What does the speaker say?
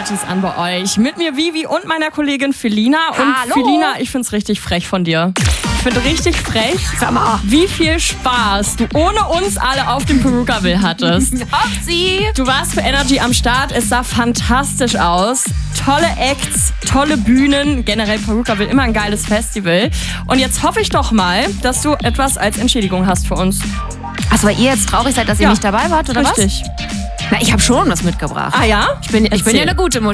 Partys an bei euch. Mit mir Vivi und meiner Kollegin Felina. Und Hallo. Felina, ich find's richtig frech von dir. Ich finde richtig frech, Sag mal. wie viel Spaß du ohne uns alle auf dem Perukaville hattest. Hopsi. Du warst für Energy am Start, es sah fantastisch aus. Tolle Acts, tolle Bühnen, generell Perukaville immer ein geiles Festival. Und jetzt hoffe ich doch mal, dass du etwas als Entschädigung hast für uns. Achso, weil ihr jetzt traurig seid, dass ihr Ja, nicht dabei wart, oder richtig. was? Na, ich habe schon was mitgebracht. Ah ja? Ich bin ja Erzähl. eine gute Mutter.